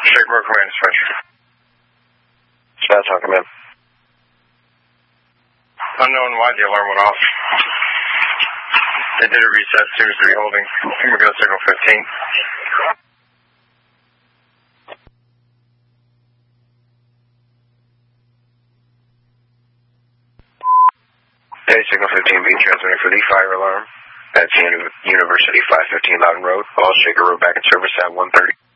Shaker Road Command Dispatcher. Dispatch, how come in? Unknown why the alarm went off. They did a reset, seems to be holding. We're going to signal 15. Hey, signal 15B, transmitting for the fire alarm. That's University 515 Loudon Road. All Shaker Road back in service at 1:30.